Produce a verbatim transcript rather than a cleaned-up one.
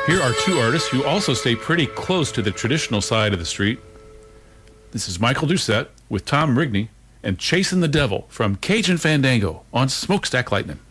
Here are two artists who also stay pretty close to the traditional side of the street. This is Michael Doucette with Tom Rigney and Chasing the Devil from Cajun Fandango on Smokestack Lightning.